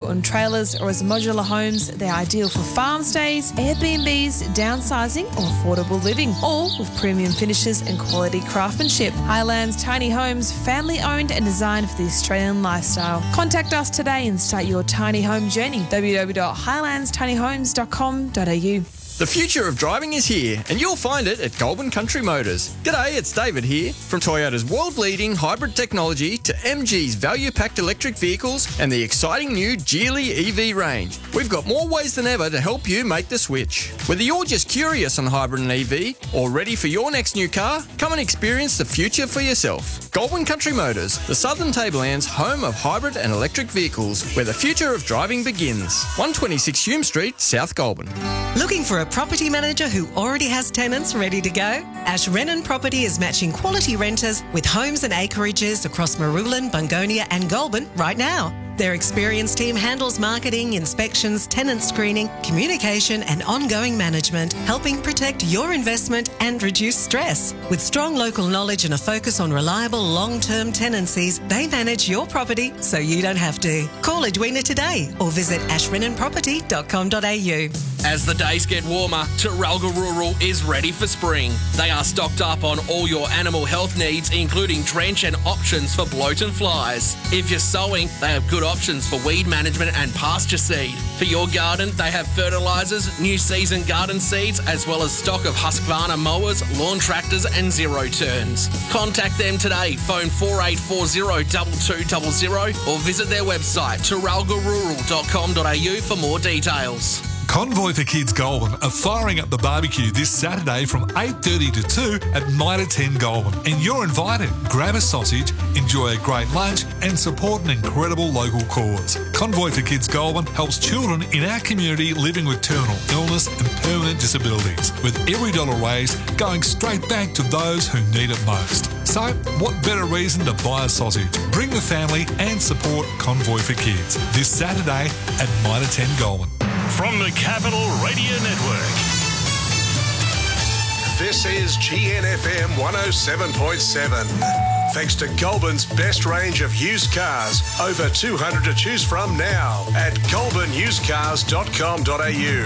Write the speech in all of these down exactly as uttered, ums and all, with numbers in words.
on trailers or as modular homes, they're ideal for farm stays, Airbnbs, downsizing or affordable living, all with premium finishes and quality craftsmanship. Highlands Tiny Homes, family owned and designed for the Australian lifestyle. Contact us today and start your tiny home journey. w w w dot highlands tiny homes dot com dot a u. The future of driving is here, and you'll find it at Goulburn Country Motors. G'day, it's David here. From Toyota's world-leading hybrid technology to M G's value-packed electric vehicles and the exciting new Geely E V range, we've got more ways than ever to help you make the switch. Whether you're just curious on hybrid and E V or ready for your next new car, come and experience the future for yourself. Goulburn Country Motors, the Southern Tablelands home of hybrid and electric vehicles, where the future of driving begins. one twenty-six Hume Street, South Goulburn. Looking for a property manager who already has tenants ready to go? Ash Rennan Property is matching quality renters with homes and acreages across Marulan, Bungonia and Goulburn right now. Their experienced team handles marketing, inspections, tenant screening, communication and ongoing management, helping protect your investment and reduce stress. With strong local knowledge and a focus on reliable long-term tenancies, they manage your property so you don't have to. Call Edwina today or visit ash rennan property dot com dot a u. As the days get warmer, Terralga Rural is ready for spring. They are stocked up on all your animal health needs, including drench and options for bloat and flies. If you're sowing, they have good options for weed management and pasture seed. For your garden, they have fertilisers, new season garden seeds, as well as stock of Husqvarna mowers, lawn tractors and zero turns. Contact them today, phone four eight four zero two two zero zero or visit their website terralga rural dot com dot a u for more details. Convoy for Kids Goulburn are firing up the barbecue this Saturday from eight thirty to two at Mitre ten Goulburn. And you're invited. Grab a sausage, enjoy a great lunch and support an incredible local cause. Convoy for Kids Goulburn helps children in our community living with terminal illness and permanent disabilities, with every dollar raised going straight back to those who need it most. So, what better reason to buy a sausage? Bring the family and support Convoy for Kids this Saturday at Mitre ten Goulburn. From the Capital Radio Network. This is G N F M one oh seven point seven. Thanks to Goulburn's best range of used cars, over two hundred to choose from now at goulburn used cars dot com dot a u.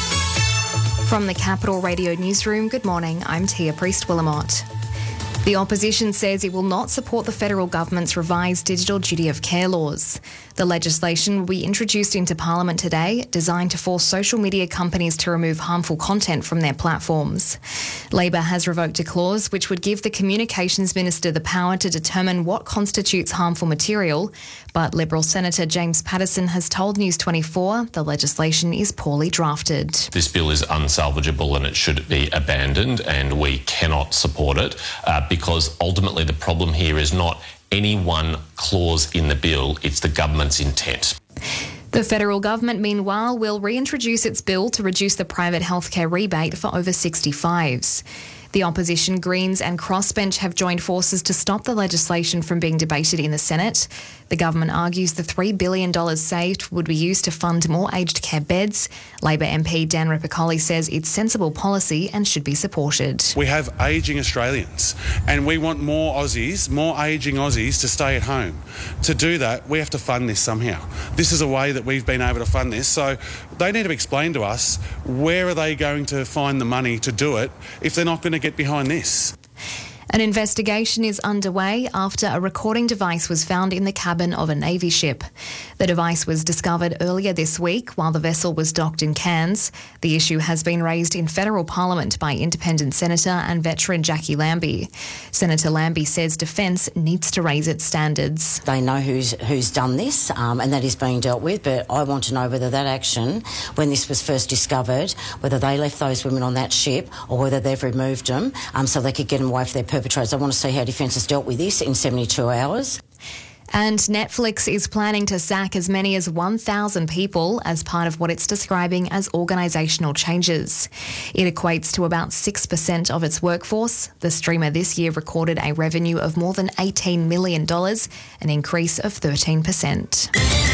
From the Capital Radio Newsroom, good morning, I'm Tia Priest-Willamott. The opposition says it will not support the federal government's revised digital duty of care laws. The legislation will be introduced into Parliament today, designed to force social media companies to remove harmful content from their platforms. Labor has revoked a clause which would give the Communications Minister the power to determine what constitutes harmful material, but Liberal Senator James Paterson has told News twenty-four the legislation is poorly drafted. This bill is unsalvageable and it should be abandoned, and we cannot support it uh, because ultimately the problem here is not any one clause in the bill, it's the government's intent. The federal government, meanwhile, will reintroduce its bill to reduce the private healthcare rebate for over sixty-fives. The opposition, Greens and Crossbench have joined forces to stop the legislation from being debated in the Senate. The government argues the three billion dollars saved would be used to fund more aged care beds. Labor M P Dan Rippercolli says it's sensible policy and should be supported. We have ageing Australians and we want more Aussies, more ageing Aussies to stay at home. To do that, we have to fund this somehow. This is a way that we've been able to fund this. So they need to explain to us where are they going to find the money to do it if they're not going to get behind this. An investigation is underway after a recording device was found in the cabin of a Navy ship. The device was discovered earlier this week while the vessel was docked in Cairns. The issue has been raised in federal parliament by independent senator and veteran Jackie Lambie. Senator Lambie says Defence needs to raise its standards. They know who's who's done this um, and that is being dealt with, but I want to know whether that action, when this was first discovered, whether they left those women on that ship or whether they've removed them um, so they could get them away for their perpetrators. I want to see how Defence has dealt with this in seventy-two hours. And Netflix is planning to sack as many as one thousand people as part of what it's describing as organisational changes. It equates to about six percent of its workforce. The streamer this year recorded a revenue of more than eighteen million dollars, an increase of thirteen percent.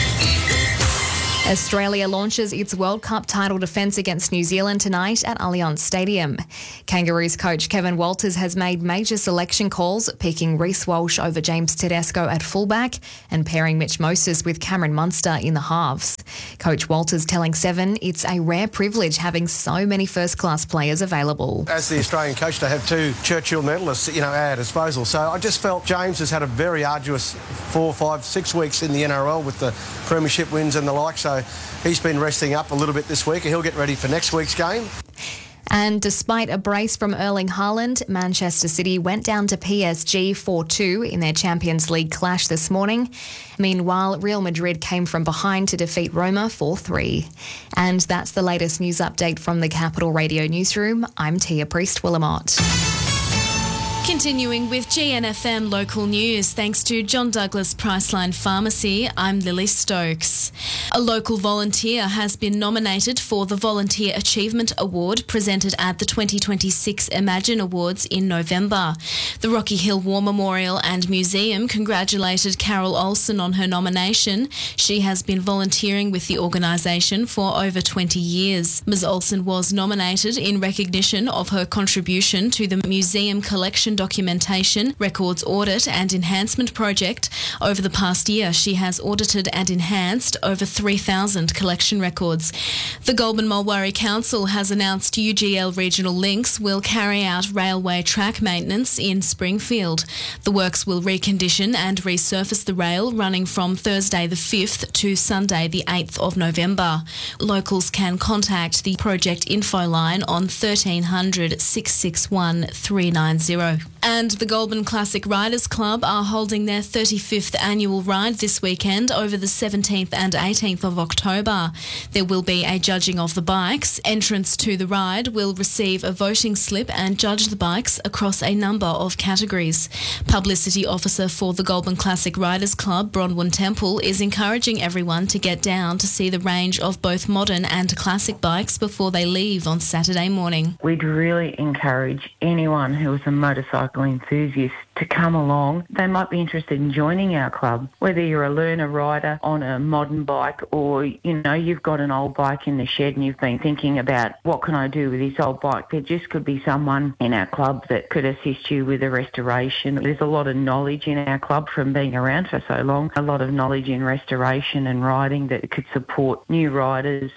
Australia launches its World Cup title defence against New Zealand tonight at Allianz Stadium. Kangaroos coach Kevin Walters has made major selection calls, picking Reece Walsh over James Tedesco at fullback and pairing Mitch Moses with Cameron Munster in the halves. Coach Walters telling Seven it's a rare privilege having so many first-class players available. As the Australian coach, to have two Churchill medalists, you know, at our disposal. So I just felt James has had a very arduous four, five, six weeks in the N R L with the premiership wins and the like. So he's been resting up a little bit this week and he'll get ready for next week's game. And despite a brace from Erling Haaland, Manchester City went down to P S G four two in their Champions League clash this morning. Meanwhile, Real Madrid came from behind to defeat Roma four three. And that's the latest news update from the Capital Radio Newsroom. I'm Tia Priest-Willamott. Continuing with G N F M local news, thanks to John Douglas Priceline Pharmacy, I'm Lily Stokes. A local volunteer has been nominated for the Volunteer Achievement Award presented at the twenty twenty-six Imagine Awards in November. The Rocky Hill War Memorial and Museum congratulated Carol Olsen on her nomination. She has been volunteering with the organisation for over twenty years. Miz Olsen was nominated in recognition of her contribution to the museum collection documentation, records audit and enhancement project. Over the past year, she has audited and enhanced over three thousand collection records. The Goulburn Mulwaree Council has announced U G L Regional Links will carry out railway track maintenance in Springfield. The works will recondition and resurface the rail running from Thursday the fifth to Sunday the eighth of November. Locals can contact the project info line on thirteen hundred, six six one, three nine zero. And the Goulburn Classic Riders Club are holding their thirty-fifth annual ride this weekend over the seventeenth and eighteenth of October. There will be a judging of the bikes. Entrants to the ride will receive a voting slip and judge the bikes across a number of categories. Publicity Officer for the Goulburn Classic Riders Club, Bronwyn Temple, is encouraging everyone to get down to see the range of both modern and classic bikes before they leave on Saturday morning. We'd really encourage anyone who is a motorcycle enthusiast to come along. They might be interested in joining our club, whether you're a learner rider on a modern bike or, you know, you've got an old bike in the shed and you've been thinking about what can I do with this old bike. There just could be someone in our club that could assist you with the restoration. There's a lot of knowledge in our club from being around for so long, a lot of knowledge in restoration and riding that could support new riders.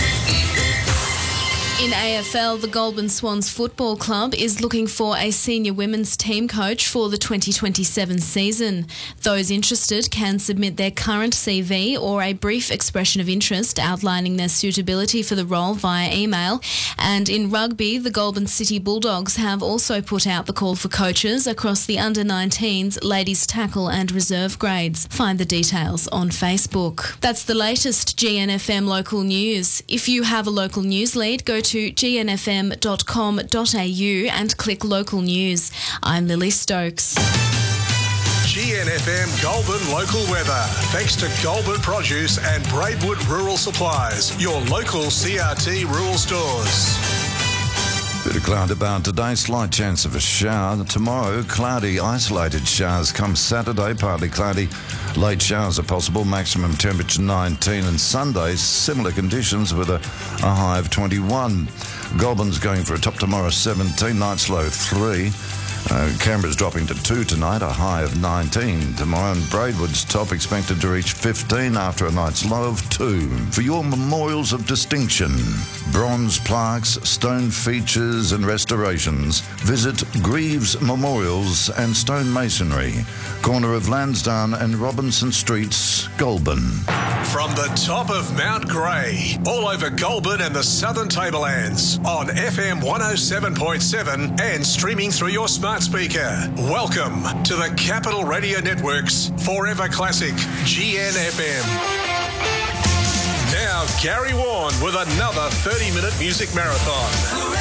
In A F L, the Goulburn Swans Football Club is looking for a senior women's team coach for the twenty twenty-seven season. Those interested can submit their current C V or a brief expression of interest outlining their suitability for the role via email. And in rugby, the Goulburn City Bulldogs have also put out the call for coaches across the under nineteens, ladies tackle and reserve grades. Find the details on Facebook. That's the latest G N F M local news. If you have a local news lead, go to to g n f m dot com dot a u and click local news. I'm Lily Stokes. G N F M Goulburn local weather. Thanks to Goulburn Produce and Braidwood Rural Supplies, your local C R T rural stores. Bit of cloud about today, slight chance of a shower. Tomorrow, cloudy, isolated showers. Come Saturday, partly cloudy, late showers are possible. Maximum temperature nineteen. And Sunday, similar conditions with a, a high of twenty-one. Goulburn's going for a top tomorrow, seventeen. Night's low, three. Uh, Canberra's dropping to two tonight, a high of nineteen tomorrow, and Braidwood's top expected to reach fifteen after a night's low of two. For your memorials of distinction, bronze plaques, stone features and restorations, visit Greaves Memorials and Stone Masonry, corner of Lansdowne and Robinson Streets, Goulburn. From the top of Mount Grey, all over Goulburn and the Southern Tablelands, on F M one oh seven point seven and streaming through your smart speaker. Welcome to the Capital Radio Network's Forever Classic G N F M. Now Gary Warren with another thirty minute music marathon.